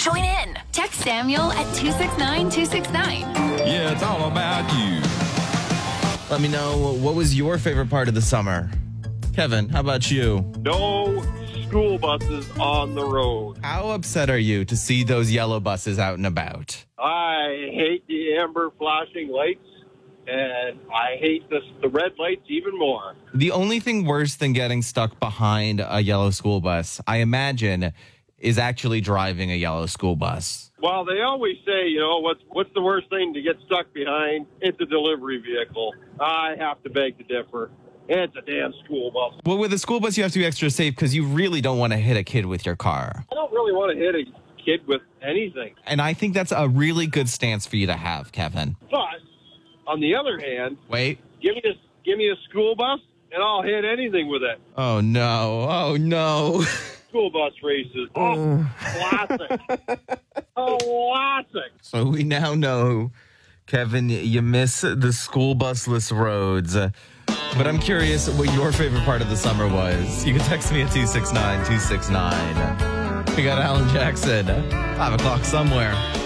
Join in. Text Samuel at 269-269. Yeah, it's all about you. Let me know, what was your favorite part of the summer? Kevin, how about you? No school buses on the road. How upset are you to see those yellow buses out and about? I hate the amber flashing lights, and I hate the red lights even more. The only thing worse than getting stuck behind a yellow school bus, I imagine, is actually driving a yellow school bus. Well, they always say, what's the worst thing to get stuck behind? It's a delivery vehicle. I have to beg to differ. It's a damn school bus. Well, with a school bus, you have to be extra safe because you really don't want to hit a kid with your car. I don't really want to hit a kid with anything. And I think that's a really good stance for you to have, Kevin. But, on the other hand, Wait. give me a school bus, and I'll hit anything with it. Oh, no. Oh, no. School bus races. Oh, classic. Classic. So we now know, Kevin, you miss the school busless roads. But I'm curious what your favorite part of the summer was. You can text me at 269-269. We got Alan Jackson, 5 o'clock somewhere.